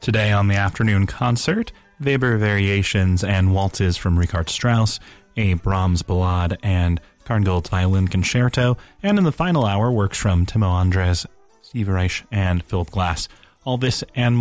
Today on the afternoon concert, Weber Variations and Waltzes from Richard Strauss, a Brahms Ballade and Carngold's Violin Concerto, and in the final hour, works from Timo Andres, Steve Reich, and Philip Glass. All this and more